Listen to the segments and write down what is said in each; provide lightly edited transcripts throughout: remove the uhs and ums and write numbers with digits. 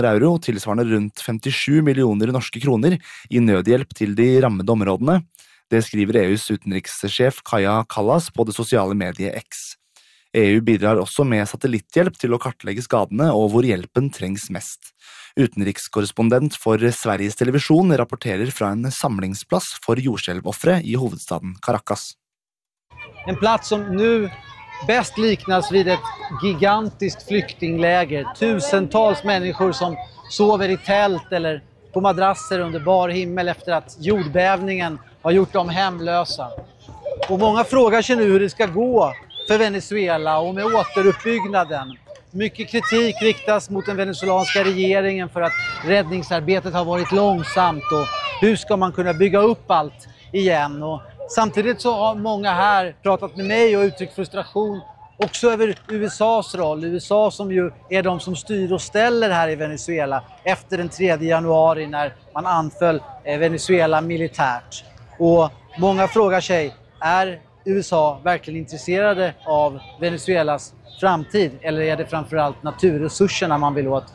euro, tilsvarende rundt 57 millioner norske kroner, i nødhjelp til de rammede områdene. Det skriver EUs utenrikssjef Kaja Kallas på det sosiale mediet X. EU bidrar også med satellitthjelp til å kartlegge skadene og hvor hjelpen trengs mest. Utenrikskorrespondent for Sveriges Television rapporterer fra en samlingsplass for jordskjelvoffere i hovedstaden Caracas. En plats som nu bäst liknas vid ett gigantiskt flyktingläger. Tusentals människor som sover i tält eller på madrasser under bar himmel efter att jordbävningen har gjort dem hemlösa. Och många frågar sig nu hur det ska gå för Venezuela och med återuppbyggnaden. Mycket kritik riktas mot den venezuelanska regeringen för att räddningsarbetet har varit långsamt och hur ska man kunna bygga upp allt igen. Och samtidigt så har många här pratat med mig och uttryckt frustration också över USAs roll. USA som ju är de som styr och ställer här i Venezuela efter den 3 januari när man anföll Venezuela militärt. Och många frågar sig, är USA verkligen intresserade av Venezuelas framtid eller är det framförallt naturresurserna man vill åt?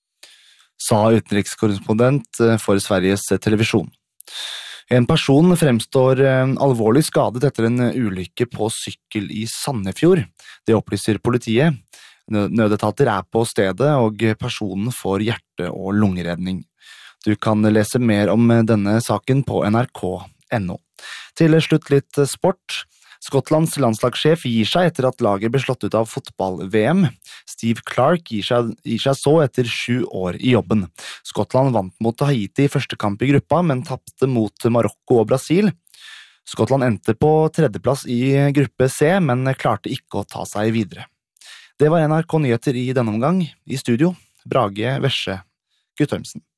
Sa utenrikskorrespondent for Sveriges Television. En person fremstår alvorlig skadet etter en ulykke på sykkel i Sandefjord. Det opplyser politiet. Nødetater på stedet, og personen får hjerte- og lungeredning. Du kan lese mer om denne saken på nrk.no. Til slutt litt sport. Skottlands landslagssjef gir seg etter at laget ble slått ut av fotball-VM. Steve Clark gir seg så etter 7 år i jobben. Skottland vant mot Haiti i første kamp i gruppa, men tappte mot Marokko og Brasil. Skottland endte på 3. plass i gruppe C, men klarte ikke å ta seg videre. Det var NRK Nyheter i denne omgang. I studio, Brage Vesje Guttormsen.